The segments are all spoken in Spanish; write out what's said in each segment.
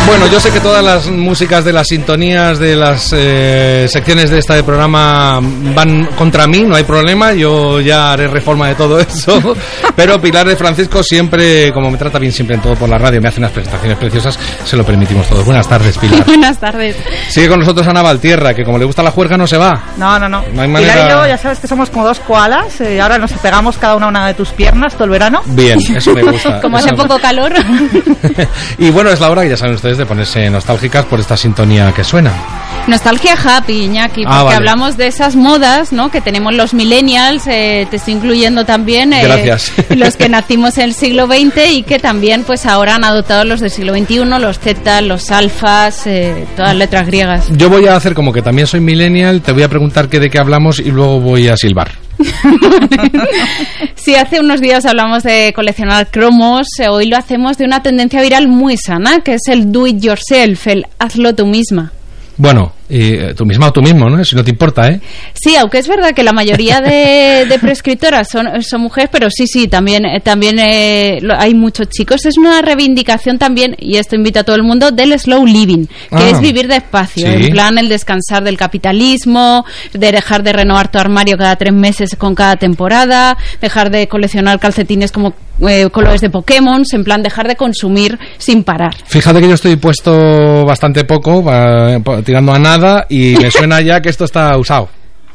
Bueno, yo sé que todas las músicas de las sintonías de las secciones de este programa van contra mí, no hay problema, yo ya haré reforma de todo eso, pero Pilar de Francisco siempre, como me trata bien siempre en todo por la radio, me hace unas presentaciones preciosas, se lo permitimos todos. Buenas tardes, Pilar. Buenas tardes. Sigue con nosotros Ana Valtierra, que como le gusta la juerga no se va. No hay manera. Pilar y yo, ya sabes que somos como dos koalas, y ahora nos pegamos cada una de tus piernas todo el verano. Bien, eso me gusta. Como hace poco calor. Y bueno, es la hora que ya saben ustedes de ponerse nostálgicas por esta sintonía que suena. Nostalgia happy, Iñaki, porque vale. Hablamos de esas modas, ¿no?, que tenemos los millennials, te estoy incluyendo también Gracias. Los que nacimos en el siglo XX y que también pues ahora han adoptado los del siglo XXI, los Z, los alfas, todas las letras griegas. Yo voy a hacer como que también soy millennial, te voy a preguntar de qué hablamos y luego voy a silbar. Sí, hace unos días hablamos de coleccionar cromos, hoy lo hacemos de una tendencia viral muy sana, que es el do it yourself, el hazlo tú misma. Bueno, tú misma o tú mismo, ¿no? Si no te importa, ¿eh? Sí, aunque es verdad que la mayoría de prescriptoras son mujeres, pero sí, también hay muchos chicos. Es una reivindicación también, y esto invita a todo el mundo, del slow living, que es vivir despacio, sí. En plan el descansar del capitalismo, de dejar de renovar tu armario cada 3 meses con cada temporada, dejar de coleccionar calcetines como colores de Pokémon, en plan dejar de consumir sin parar. Fíjate que yo estoy puesto bastante poco, tirando a nada, y me suena ya que esto está usado.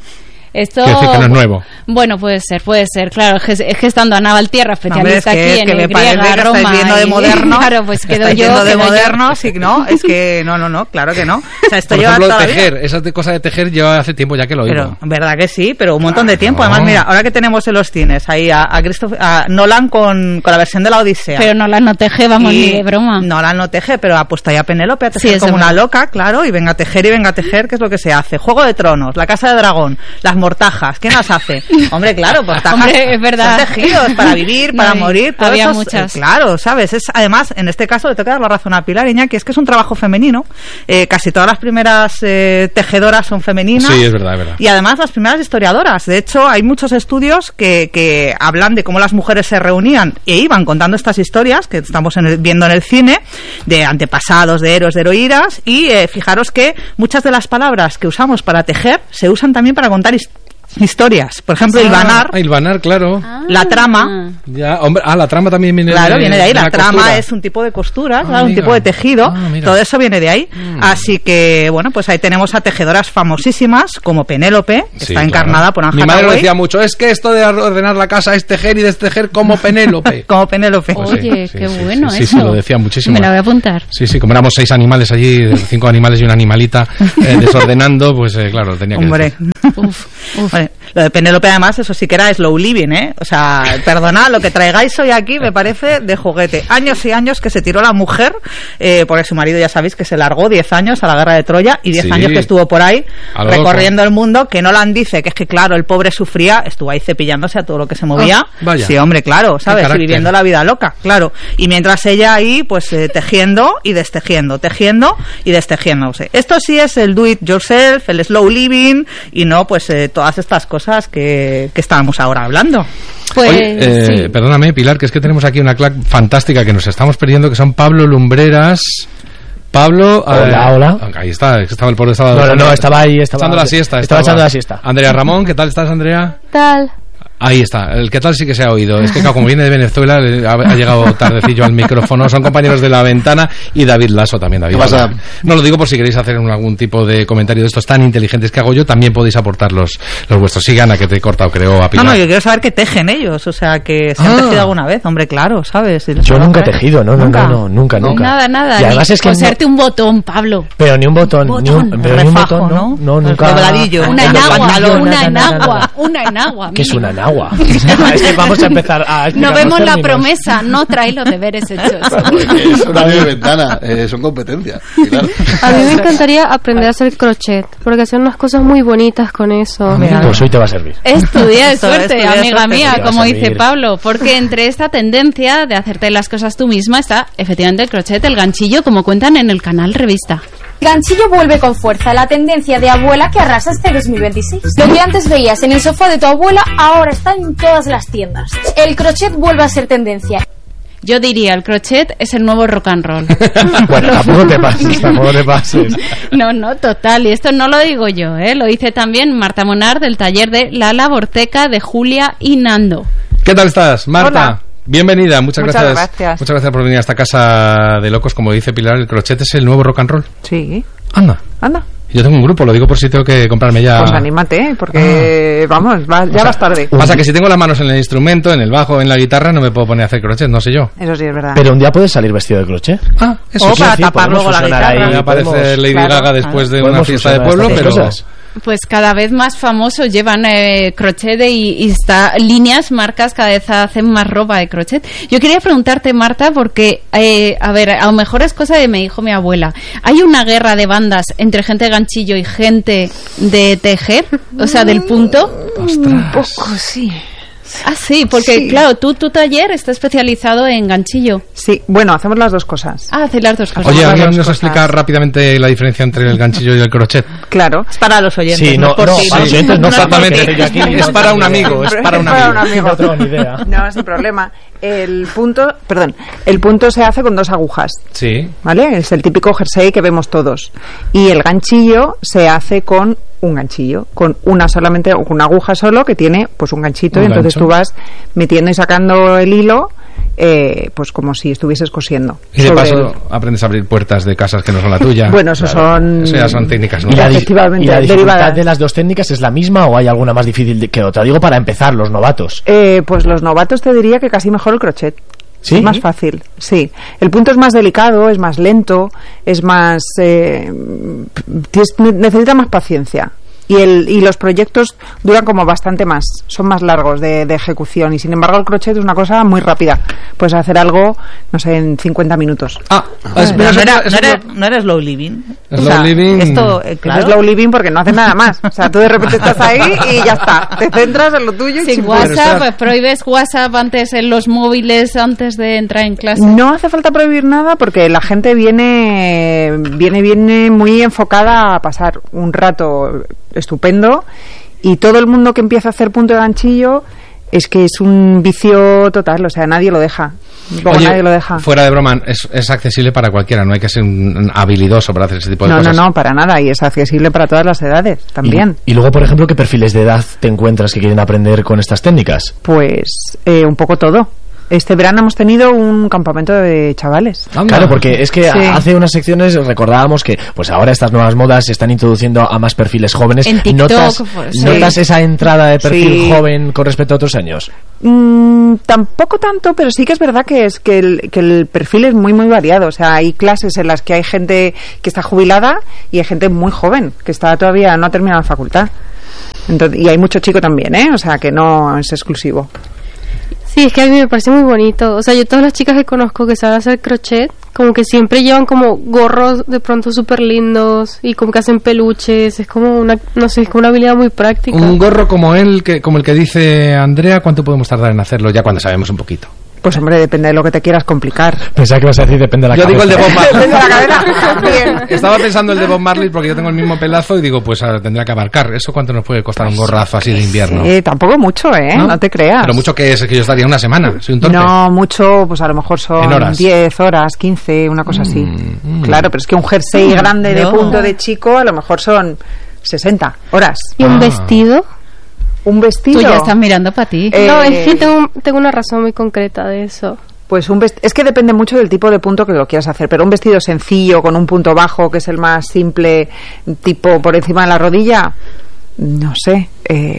Esto, quiere decir que no es nuevo. Bueno, puede ser, claro, es que estando Ana Valtierra, especialista aquí en el griega, Roma, estáis viendo de moderno, claro, pues quedo yo viendo de moderno, sí, no, es que no, claro que no. O sea, esto por lleva ejemplo, toda tejer, la vida. esa cosa de tejer lleva hace tiempo ya que lo oigo. Pero, verdad que sí, pero un montón de tiempo. Además, mira, ahora que tenemos en los cines ahí a Nolan con la versión de la Odisea. Pero Nolan no teje, vamos, ni de broma. Nolan no teje, pero ha puesto ahí a Penélope a tejer, sí, como una verdad. loca, claro, y venga a tejer, que es lo que se hace. Juego de Tronos, La Casa de Dragón, las mortajas, ¿quién las hace? Hombre, claro, mortajas. Hombre, es verdad. Son tejidos para vivir, para morir. Había esos, muchas. Claro, ¿sabes? Además, en este caso le tengo que dar la razón a Pilar, Iñaki, es que es un trabajo femenino. Casi todas las primeras tejedoras son femeninas. Sí, es verdad. Y además las primeras historiadoras. De hecho, hay muchos estudios que hablan de cómo las mujeres se reunían e iban contando estas historias que estamos viendo en el cine, de antepasados, de héroes, de heroínas, y fijaros que muchas de las palabras que usamos para tejer se usan también para contar historias. Por ejemplo, hilvanar, claro. La trama. Ya, hombre, la trama también viene viene de ahí. La trama costura. es un tipo de costura, un tipo de tejido. Todo eso viene de ahí. Así que, bueno, pues ahí tenemos a tejedoras famosísimas como Penélope, que está encarnada por Anne Mi madre Hathaway. decía mucho, es que esto de ordenar la casa es tejer y destejer como Penélope. Como Penélope. Pues oye, qué bueno eso. Sí, lo decía muchísimo. Me la voy a apuntar. Sí, como éramos 6 animales allí, 5 animales y una animalita desordenando, pues claro, tenía que decir. Uf. Vale. Lo de Penélope, además, eso sí que era slow living, ¿eh? O sea, perdonad, lo que traigáis hoy aquí me parece de juguete. Años y años que se tiró la mujer, porque su marido, ya sabéis, que se largó 10 años a la guerra de Troya, y 10 años que estuvo por ahí recorriendo el mundo, que Nolan dice que es que, claro, el pobre sufría, estuvo ahí cepillándose a todo lo que se movía. Sí, hombre, claro, ¿sabes? Y viviendo la vida loca, claro. Y mientras ella ahí, pues, tejiendo y destejiendo, destejiéndose. Esto sí es el do it yourself, el slow living, y no, pues, todas estas cosas que estábamos ahora hablando. Pues, sí. Perdóname, Pilar, que es que tenemos aquí una clac fantástica que nos estamos perdiendo, que son Pablo Lumbreras. Pablo, hola. Ahí está, estaba el pobre No, estaba ahí, echando la siesta. Estaba echando la siesta. Andrea Ramón, ¿qué tal estás, Andrea? Tal. Ahí está, el que tal sí que se ha oído. Es que como viene de Venezuela, ha llegado tardecillo al micrófono. Son compañeros de La Ventana y David Lasso también. David, ¿qué pasa? No lo digo por si queréis hacer algún tipo de comentario de estos tan inteligentes que hago yo, también podéis aportar los vuestros. Sí, Ana, que te he cortado, creo, a Pilar. No, yo quiero saber que tejen ellos, o sea, que se han tejido alguna vez, hombre, claro, ¿sabes? Yo nunca he tejido, nunca. Nada. Y además es que coserte un botón, Pablo. Pero ni un botón, ni un botón, ¿no? Nunca. Dobladillo. Una enagua. ¿Qué es una enagua? Es que vamos a empezar a no vemos la promesa, no trae los deberes hechos. Es una ventana, son competencias. Claro. A mí me encantaría aprender a hacer crochet, porque hacen unas cosas muy bonitas con eso. Pues hoy te va a servir. Estudia de suerte, amiga mía, como dice Pablo, porque entre esta tendencia de hacerte las cosas tú misma está efectivamente el crochet, el ganchillo, como cuentan en el canal Revista. Ganchillo vuelve con fuerza, la tendencia de abuela que arrasa este 2026. Lo que antes veías en el sofá de tu abuela, ahora está en todas las tiendas. El crochet vuelve a ser tendencia. Yo diría, el crochet es el nuevo rock and roll. Bueno, tampoco te pases. No, total. Y esto no lo digo yo, lo dice también Marta Monar del taller de La Laborteca de Julia y Nando. ¿Qué tal estás, Marta? Hola. Bienvenida, muchas gracias. Gracias. Muchas gracias por venir a esta casa de locos. Como dice Pilar, el crochet es el nuevo rock and roll. Sí. Anda. Yo tengo un grupo, lo digo por si tengo que comprarme ya. Pues anímate, porque vamos, ya vas tarde. Pasa que si tengo las manos en el instrumento, en el bajo, en la guitarra, no me puedo poner a hacer crochet, no sé yo. Eso sí es verdad. Pero un día puedes salir vestido de crochet. O para tapar luego la guitarra. Me aparece Lady Gaga después de una fiesta de pueblo, pero... Pues cada vez más famosos llevan crochet y líneas, marcas cada vez hacen más ropa de crochet. Yo quería preguntarte, Marta, porque, a lo mejor es cosa de me dijo mi abuela. ¿Hay una guerra de bandas entre gente de ganchillo y gente de tejer? O sea, del punto. Un poco, sí. Ah, sí, porque claro, tu taller está especializado en ganchillo. Sí, bueno, hacemos las dos cosas. Hace las dos cosas. Oye, ¿alguien nos explica rápidamente la diferencia entre el ganchillo y el crochet? Claro. Es para los oyentes. Sí, no, para los oyentes no, exactamente. Es para un amigo, es para un amigo. No tengo ni idea. No, sin problema. El punto se hace con 2 agujas. Sí. ¿Vale? Es el típico jersey que vemos todos. Y el ganchillo se hace con un ganchillo, con una aguja solo que tiene pues un ganchito, y entonces tú vas metiendo y sacando el hilo, pues como si estuvieses cosiendo. Y de paso aprendes a abrir puertas de casas que no son la tuya. Bueno, eso ya son técnicas nuevas. Efectivamente, ¿Y la dificultad derivadas de las dos técnicas es la misma o hay alguna más difícil que otra? Digo, para empezar, los novatos. Pues los novatos te diría que casi mejor el crochet. ¿Sí? Es más fácil, sí. El punto es más delicado, es más lento, es más... necesita más paciencia. Y los proyectos duran como bastante más, son más largos de ejecución, y sin embargo el crochet es una cosa muy rápida. Puedes hacer algo, no sé, en 50 minutos. No era slow living. Slow living. Esto, claro. Es slow living porque no haces nada más. O sea, tú de repente estás ahí y ya está. Te centras en lo tuyo. Sin WhatsApp, pues prohíbes WhatsApp antes en los móviles antes de entrar en clase. No hace falta prohibir nada porque la gente viene muy enfocada a pasar un rato estupendo, y todo el mundo que empieza a hacer punto de ganchillo es que es un vicio total, o sea, nadie lo deja. Oye, nadie lo deja. Fuera de broma, es accesible para cualquiera, no hay que ser un habilidoso para hacer ese tipo de cosas. No, para nada, y es accesible para todas las edades también. Y luego, por ejemplo, ¿qué perfiles de edad te encuentras que quieren aprender con estas técnicas? Pues un poco todo. Este verano hemos tenido un campamento de chavales. Claro, porque es que hace unas secciones recordábamos que pues ahora estas nuevas modas se están introduciendo a más perfiles jóvenes. En TikTok, ¿Notas esa entrada de perfil joven con respecto a otros años? Tampoco tanto, pero sí que es verdad que el perfil es muy muy variado. O sea, hay clases en las que hay gente que está jubilada y hay gente muy joven que todavía no ha terminado la facultad. Entonces, y hay mucho chico también, o sea, que no es exclusivo. Sí, es que a mí me parece muy bonito. O sea, yo todas las chicas que conozco que saben hacer crochet, como que siempre llevan como gorros de pronto súper lindos y como que hacen peluches. Es como es como una habilidad muy práctica. Un gorro como el que dice Andrea, ¿cuánto podemos tardar en hacerlo ya cuando sabemos un poquito? Pues hombre, depende de lo que te quieras complicar. Pensaba que vas a decir depende de la cabeza. Yo digo el de Bob Marley. Depende de la cabeza. Bien. Estaba pensando el de Bob Marley porque yo tengo el mismo pelazo y digo, pues ahora tendría que abarcar. ¿Eso cuánto nos puede costar un gorrazo así de invierno? Tampoco mucho, no te creas. Pero mucho que es que yo estaría una semana, soy un torpe. No, mucho, pues a lo mejor son 10 horas, 15, una cosa así. Claro, pero es que un jersey grande de punto de chico a lo mejor son 60 horas. ¿Y un vestido? ¿Un vestido? Tú ya estás mirando para ti. No, es que tengo una razón muy concreta de eso. Pues es que depende mucho del tipo de punto que lo quieras hacer, pero un vestido sencillo con un punto bajo, que es el más simple, tipo por encima de la rodilla, no sé,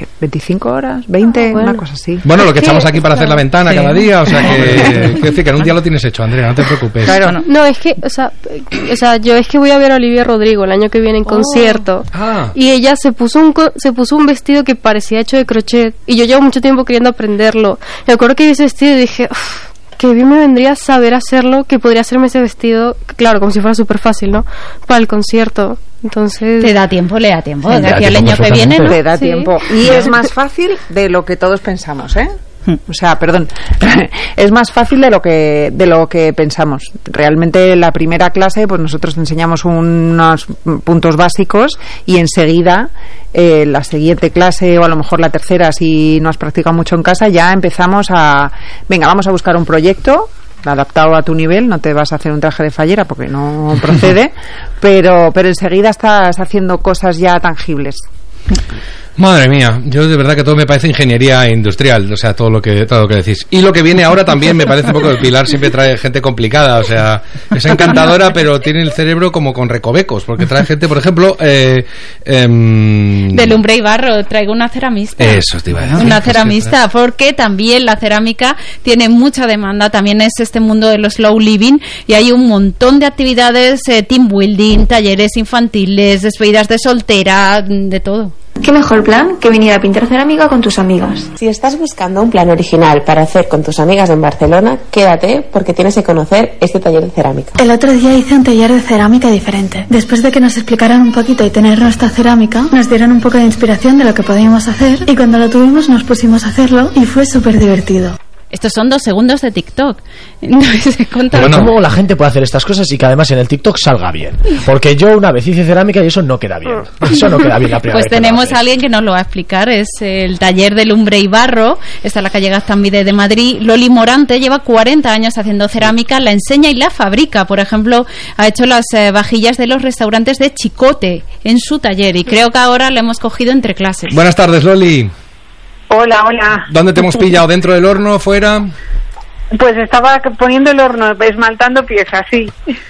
25 horas, 20, una cosa así. Bueno, lo que echamos aquí para hacer la ventana cada día, o sea que decir que en un día lo tienes hecho, Andrea, no te preocupes. Claro. No, es que, o sea, yo es que voy a ver a Olivia Rodrigo el año que viene en concierto, y ella se puso un vestido que parecía hecho de crochet, y yo llevo mucho tiempo queriendo aprenderlo. Me acuerdo que vi ese vestido y dije, que bien me vendría saber hacerlo, que podría hacerme ese vestido, claro, como si fuera súper fácil, ¿no? Para el concierto. Entonces... le da tiempo, de aquí al año que viene, ¿no? Le da tiempo. Y es más fácil de lo que todos pensamos, O sea, perdón, es más fácil de lo que pensamos. Realmente la primera clase, pues nosotros te enseñamos unos puntos básicos y enseguida la siguiente clase o a lo mejor la tercera, si no has practicado mucho en casa, ya empezamos vamos a buscar un proyecto adaptado a tu nivel, no te vas a hacer un traje de fallera porque no procede, pero enseguida estás haciendo cosas ya tangibles. Madre mía, yo de verdad que todo me parece ingeniería industrial, o sea, todo lo que decís. Y lo que viene ahora también me parece un poco, Pilar siempre trae gente complicada, o sea, es encantadora, pero tiene el cerebro como con recovecos, porque trae gente, por ejemplo, de lumbre y barro, traigo una ceramista. Eso te iba a decir. Una ceramista, porque también la cerámica tiene mucha demanda, también es este mundo de los slow living, y hay un montón de actividades, team building, talleres infantiles, despedidas de soltera, de todo. ¿Qué mejor plan que venir a pintar cerámica con tus amigas? Si estás buscando un plan original para hacer con tus amigas en Barcelona, quédate porque tienes que conocer este taller de cerámica. El otro día hice un taller de cerámica diferente. Después de que nos explicaran un poquito y tener nuestra cerámica, nos dieron un poco de inspiración de lo que podíamos hacer y cuando lo tuvimos nos pusimos a hacerlo y fue súper divertido. Estos son 2 segundos de TikTok. Pero ¿cómo la gente puede hacer estas cosas y que además en el TikTok salga bien? Porque yo una vez hice cerámica y eso no queda bien. Eso no queda bien la primera vez. Pues tenemos a alguien que nos lo va a explicar. Es el taller de lumbre y barro. Está en la calle Gaztambide de Madrid. Loli Morante lleva 40 años haciendo cerámica. La enseña y la fabrica. Por ejemplo, ha hecho las vajillas de los restaurantes de Chicote en su taller. Y creo que ahora la hemos cogido entre clases. Buenas tardes, Loli. Hola, hola. ¿Dónde te hemos pillado? ¿Dentro del horno? ¿Fuera? Pues estaba poniendo el horno, esmaltando piezas, sí.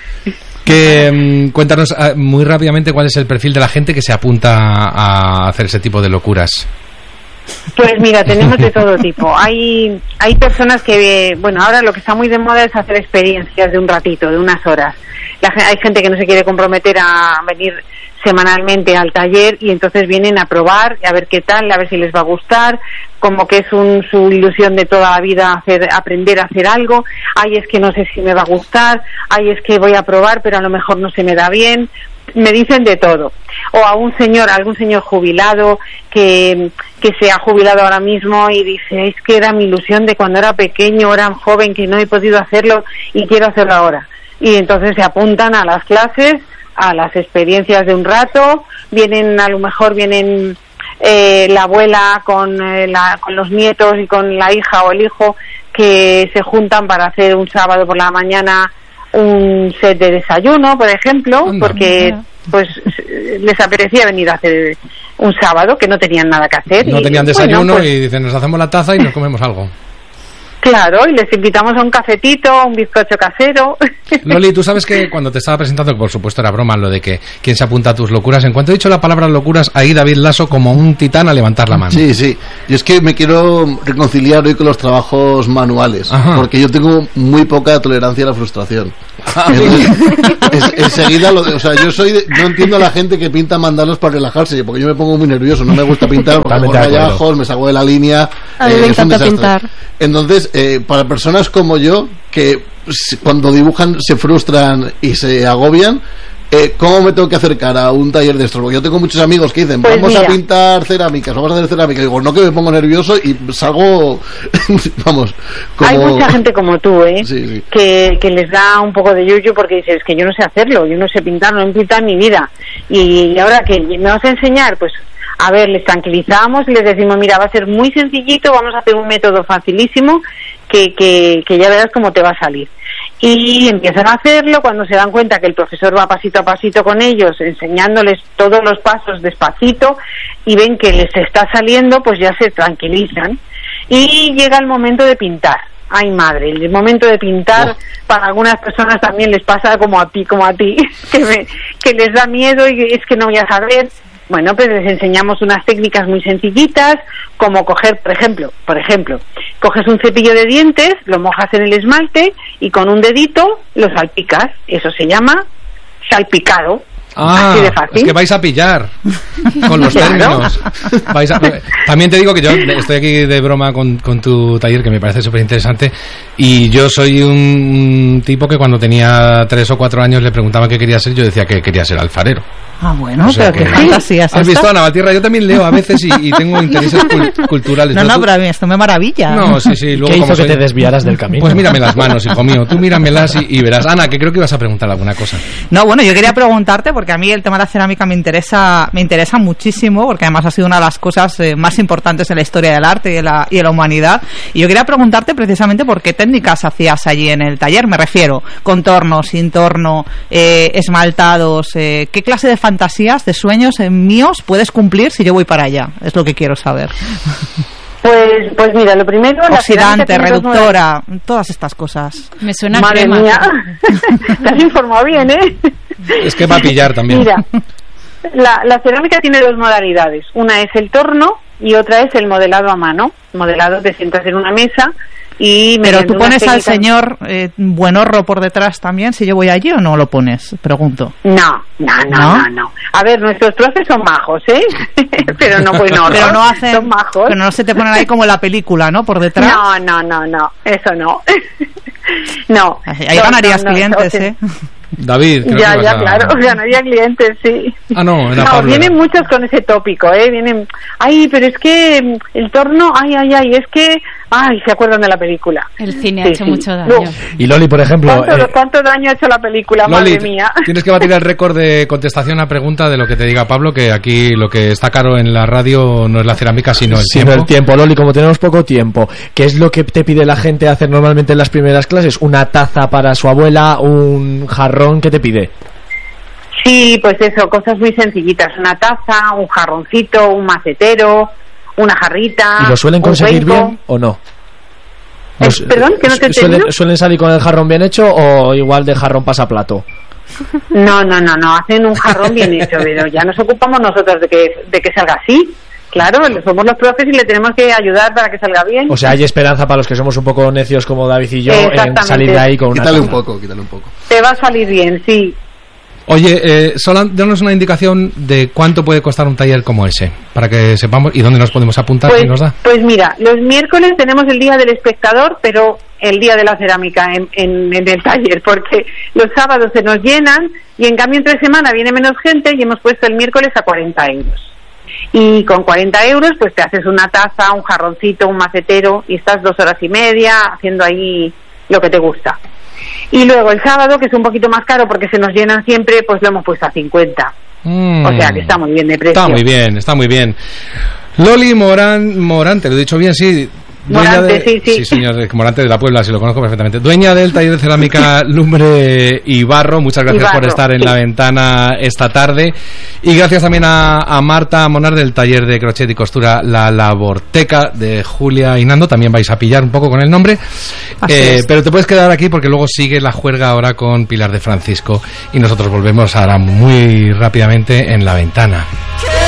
Cuéntanos muy rápidamente cuál es el perfil de la gente que se apunta a hacer ese tipo de locuras. Pues mira, tenemos de todo tipo. Hay personas que, bueno, ahora lo que está muy de moda es hacer experiencias de un ratito, de unas horas. Hay gente que no se quiere comprometer a venir semanalmente al taller y entonces vienen a probar, a ver qué tal, a ver si les va a gustar, como que es su ilusión de toda la vida aprender a hacer algo. Ay, es que no sé si me va a gustar, ay, es que voy a probar pero a lo mejor no se me da bien. Me dicen de todo. O a algún señor jubilado que se ha jubilado ahora mismo y dice, es que era mi ilusión de cuando era pequeño, era joven, que no he podido hacerlo y quiero hacerlo ahora. Y entonces se apuntan a las clases, a las experiencias de un rato, a lo mejor vienen la abuela con los nietos y con la hija o el hijo que se juntan para hacer un sábado por la mañana un set de desayuno, por ejemplo, porque pues les apetecía venir a hacer un sábado que no tenían nada que hacer. No tenían desayuno, pues, y dicen, nos hacemos la taza y nos comemos algo. Claro, y les invitamos a un cafetito, a un bizcocho casero. Loli, tú sabes que cuando te estaba presentando, que por supuesto era broma lo de que quién se apunta a tus locuras, en cuanto he dicho la palabra locuras, ahí David Lasso como un titán a levantar la mano. Sí, sí. Y es que me quiero reconciliar hoy con los trabajos manuales. Ajá. Porque yo tengo muy poca tolerancia a la frustración. Enseguida, o sea, no entiendo a la gente que pinta mandalos para relajarse, porque yo me pongo muy nervioso, no me gusta pintar, porque hago rayajos, me salgo de la línea. A mí me encanta pintar. Entonces, para personas como yo, que cuando dibujan se frustran y se agobian, ¿cómo me tengo que acercar a un taller de esto? Porque yo tengo muchos amigos que dicen, pues vamos a pintar cerámicas, vamos a hacer cerámica. Y digo, no, que me pongo nervioso y salgo, vamos. Hay mucha gente como tú, sí. Que les da un poco de yuyu porque dices, es que yo no sé hacerlo, yo no sé pintar, no he pintado en mi vida. Y ahora que me vas a enseñar, pues, a ver, les tranquilizamos y les decimos, mira, va a ser muy sencillito, vamos a hacer un método facilísimo que ya verás cómo te va a salir. Y empiezan a hacerlo cuando se dan cuenta que el profesor va pasito a pasito con ellos, enseñándoles todos los pasos despacito y ven que les está saliendo, pues ya se tranquilizan. Y llega el momento de pintar. Ay, madre, el momento de pintar para algunas personas también les pasa como a ti, que les da miedo y es que no voy a saber. Bueno, pues les enseñamos unas técnicas muy sencillitas, como coger, por ejemplo, coges un cepillo de dientes, lo mojas en el esmalte y con un dedito lo salpicas. Eso se llama salpicado. Así de fácil. Es que vais a pillar con los términos. También te digo que yo estoy aquí de broma con tu taller, que me parece súper interesante, y yo soy un tipo que cuando tenía 3 o 4 años le preguntaba qué quería ser, yo decía que quería ser alfarero. Ah, bueno, o sea, pero qué fantasía es. ¿Has visto Ana Valtierra? Yo también leo a veces y tengo intereses culturales. No, pero a mí esto me maravilla. No, sí. Luego, ¿qué hizo que te desviaras del camino? Pues mírame las manos, hijo mío. Tú míramelas y verás. Ana, que creo que ibas a preguntar alguna cosa. No, bueno, yo quería preguntarte, porque porque a mí el tema de la cerámica me interesa muchísimo, porque además ha sido una de las cosas más importantes en la historia del arte y de la humanidad. Y yo quería preguntarte precisamente por qué técnicas hacías allí en el taller. Me refiero, contorno, sin torno, esmaltados, ¿qué clase de fantasías, de sueños míos puedes cumplir si yo voy para allá? Es lo que quiero saber. Pues mira, lo primero... Oxidante, reductora, todas estas cosas. Me suena Madre crema. mía, te has informado bien, ¿eh? Es que va a pillar también. Mira, la cerámica tiene 2 modalidades. Una es el torno y otra es el modelado a mano. Modelado, te sientas en una mesa y... Pero tú pones al señor buenorro por detrás también, si yo voy allí, o no lo pones, pregunto. No. A ver, nuestros profes son majos, ¿eh? Pero no buenorros, pero no hacen, son majos. Pero no se te ponen ahí como en la película, ¿no? Por detrás. No, eso no. No. Ahí ganarías clientes, ¿eh? David, creo ya, que claro, ganaría clientes, sí. No, vienen muchos con ese tópico, vienen, pero es que el torno, es que, se acuerdan de la película. El cine ha hecho mucho daño. No. Y Loli, por ejemplo... ¿Cuánto daño ha hecho la película, Loli, madre mía? Tienes que batir el récord de contestación a pregunta de lo que te diga Pablo, que aquí lo que está caro en la radio no es la cerámica, sino el tiempo. Loli, como tenemos poco tiempo, ¿qué es lo que te pide la gente hacer normalmente en las primeras clases? ¿Una taza para su abuela? ¿Un jarrón? ¿Qué te pide? Sí, pues eso, cosas muy sencillitas. Una taza, un jarroncito, un macetero, una jarrita. ¿Y lo suelen conseguir bien o no? Perdón, que no te entiendo. ¿Suelen salir con el jarrón bien hecho o igual de jarrón pasaplato? No, hacen un jarrón bien hecho, pero ya nos ocupamos nosotros de que salga así. Claro, somos los profes y le tenemos que ayudar para que salga bien. O sea, hay esperanza para los que somos un poco necios como David y yo en salir de ahí con una... Quítale un poco. Te va a salir bien, sí. Oye, danos una indicación de cuánto puede costar un taller como ese, para que sepamos y dónde nos podemos apuntar. ¿Quién nos da? Pues mira, los miércoles tenemos el Día del Espectador, pero el Día de la Cerámica en el taller, porque los sábados se nos llenan y en cambio entre semana viene menos gente y hemos puesto el miércoles a 40 euros. Y con 40 euros pues te haces una taza, un jarroncito, un macetero y estás 2 horas y media haciendo ahí lo que te gusta. Y luego el sábado, que es un poquito más caro porque se nos llenan siempre, pues lo hemos puesto a 50. O sea que está muy bien de precio. Está muy bien. Loli Morante, lo he dicho bien, sí. Morante, sí, señor, Morante de la Puebla, sí lo conozco perfectamente. Dueña del taller de cerámica, lumbre y barro. Muchas gracias por estar en la ventana esta tarde. Y gracias también a Marta Monar del taller de crochet y costura La Laborteca de Julia y Nando. También vais a pillar un poco con el nombre. Pero te puedes quedar aquí porque luego sigue la juerga ahora con Pilar de Francisco. Y nosotros volvemos ahora muy rápidamente en la ventana.